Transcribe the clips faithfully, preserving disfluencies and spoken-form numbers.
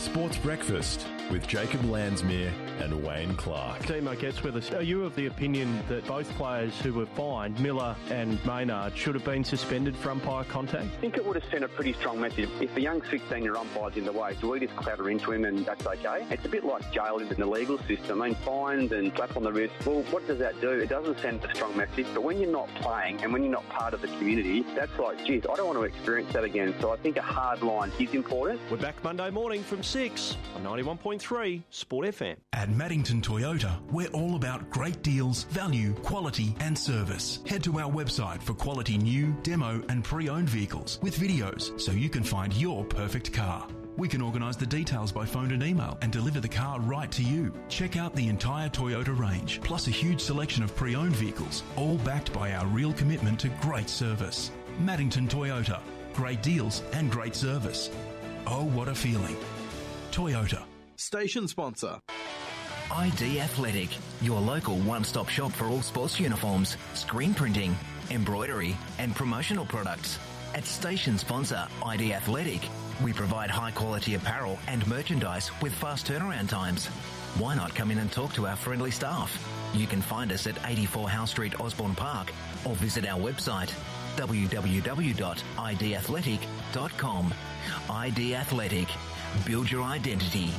Sports Breakfast with Jacob Landsmere and Wayne Clark. Timo gets with us. Are you of the opinion that both players who were fined, Miller and Maynard, should have been suspended for umpire contact? I think it would have sent a pretty strong message. If a young sixteen-year umpire's in the way, do we just clatter into him and that's okay? It's a bit like jail in the legal system. I mean, fines and slap on the wrist. Well, what does that do? It doesn't send a strong message. But when you're not playing and when you're not part of the community, that's like, geez, I don't want to experience that again. So I think a hard line is important. We're back Monday morning from six on ninety-one point three Sport F M. At Maddington Toyota, we're all about great deals, value, quality and service. Head to our website for quality new, demo and pre-owned vehicles with videos so you can find your perfect car. We can organise the details by phone and email and deliver the car right to you. Check out the entire Toyota range, plus a huge selection of pre-owned vehicles, all backed by our real commitment to great service. Maddington Toyota. Great deals and great service. Oh, what a feeling. Toyota. Station sponsor. I D Athletic, your local one-stop shop for all sports uniforms, screen printing, embroidery and promotional products. At station sponsor I D Athletic, we provide high-quality apparel and merchandise with fast turnaround times. Why not come in and talk to our friendly staff? You can find us at eighty-four Howe Street, Osborne Park, or visit our website w w w dot i d athletic dot com. I D Athletic. Build your identity.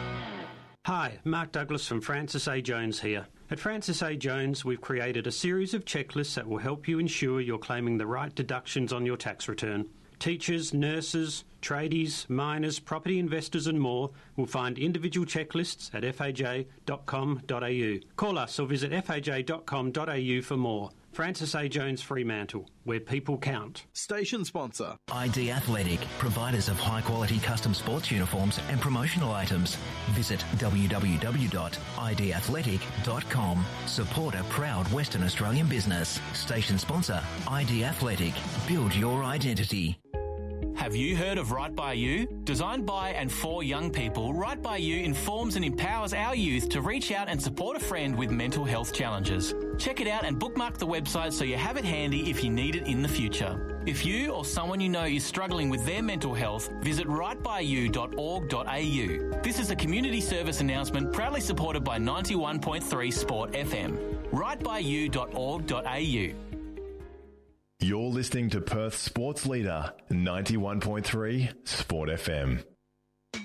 Hi, Mark Douglas from Francis A. Jones here. At Francis A. Jones, we've created a series of checklists that will help you ensure you're claiming the right deductions on your tax return. Teachers, nurses, tradies, miners, property investors and more will find individual checklists at f a j dot com dot a u. Call us or visit f a j dot com dot a u for more. Francis A. Jones Fremantle, where people count. Station sponsor. I D Athletic, providers of high-quality custom sports uniforms and promotional items. Visit w w w dot i d athletic dot com. Support a proud Western Australian business. Station sponsor, I D Athletic. Build your identity. Have you heard of Right By You? Designed by and for young people, Right By You informs and empowers our youth to reach out and support a friend with mental health challenges. Check it out and bookmark the website so you have it handy if you need it in the future. If you or someone you know is struggling with their mental health, visit right by you dot org dot a u. This is a community service announcement proudly supported by ninety-one point three Sport F M. right by you dot org dot a u. You're listening to Perth's sports leader, ninety-one point three Sport F M.